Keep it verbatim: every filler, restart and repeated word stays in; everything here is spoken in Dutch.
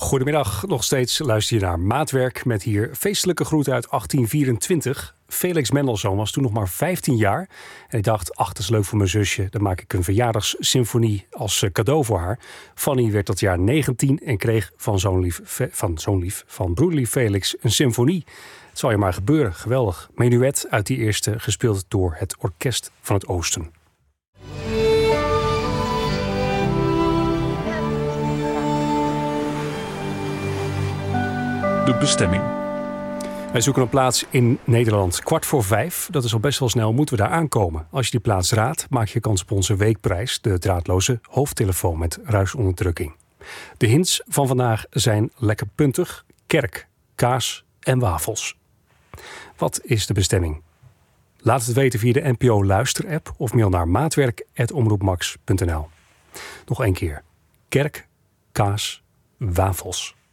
Goedemiddag, nog steeds luister je naar Maatwerk met hier feestelijke groet uit achttien vierentwintig. Felix Mendelssohn was toen nog maar vijftien jaar. En hij dacht, ach, dat is leuk voor mijn zusje. Dan maak ik een verjaardagssymfonie als cadeau voor haar. Fanny werd dat jaar negentien en kreeg van zo'n lief, van, zo'n lief, van broederlief Felix een symfonie. Het zal je maar gebeuren, geweldig. Menuet uit die eerste, gespeeld door het Orkest van het Oosten. De bestemming. Wij zoeken een plaats in Nederland. Kwart voor vijf, dat is al best wel snel, moeten we daar aankomen. Als je die plaats raadt, maak je kans op onze weekprijs, de draadloze hoofdtelefoon met ruisonderdrukking. De hints van vandaag zijn lekker puntig, kerk, kaas en wafels. Wat is de bestemming? Laat het weten via de N P O Luister-app of mail naar maatwerk apenstaartje omroepmax punt n l. Nog één keer. Kerk, kaas, wafels.